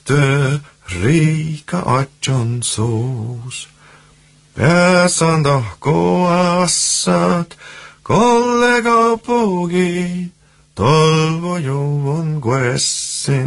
riika atjon suus. Pääsan tahkoassat, kollega pogi, tolvo jouvon kuessin.